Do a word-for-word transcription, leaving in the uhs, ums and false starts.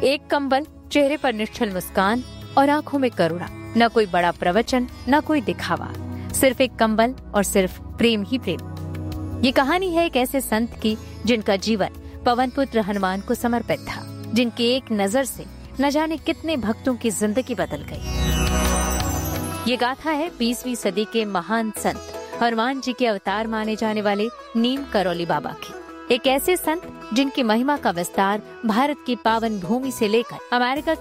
एक कंबल, चेहरे पर निश्चल मुस्कान और आंखों में करुणा। न कोई बड़ा प्रवचन, न कोई दिखावा, सिर्फ एक कंबल और सिर्फ प्रेम ही प्रेम। ये कहानी है एक ऐसे संत की जिनका जीवन पवन पुत्र हनुमान को समर्पित था, जिनकी एक नजर से न जाने कितने भक्तों की जिंदगी बदल गई। ये गाथा है बीसवीं सदी के महान संत हनुमान जी के अवतार माने जाने वाले नीम करौली बाबा की। एक ऐसे संत जिनकी महिमा का विस्तार भारत की पावन भूमि से लेकर अमेरिका